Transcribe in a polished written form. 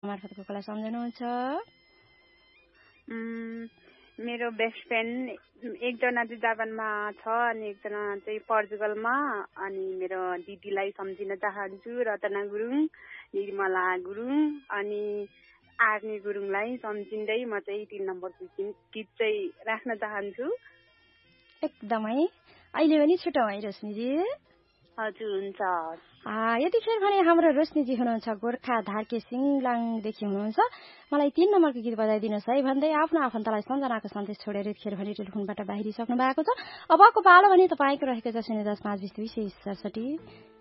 मार्फत कसलाई सम्झनुहुन्छ? मेरो बेस्ट फ्रेन्ड एकजना चाहिँ जापानमा छ अनि एकजना चाहिँ पोर्चुगलमा। अनि मेरो दिदीलाई सम्झिन चाहन्छु, रतना गुरुङ, निर्मला गुरुङ अनि आर्मी गुरुङलाई सम्झिँदै म चाहिँ 3 नम्बरको गीत चाहिँ राख्न चाहन्छु। एकदमै। अहिले पनि छुटौँ है रोशनीजी? हजुर, हुन्छ। यतिखेर भने हाम्रो रोशनीजी हुनुहुन्छ गोर्खा धारके सिङलाङदेखि हुनुहुन्छ। मलाई 3 नम्बरको गीत बजाइदिनुहोस् है भन्दै आफ्नो आफन्तलाई सम्झनाको सन्देश छोडेर यतिखेर भने टेलिफोनबाट बाहिरिसक्नु भएको छ। अबको पालो भने तपाईँको रहेको छ 010 520 20 67।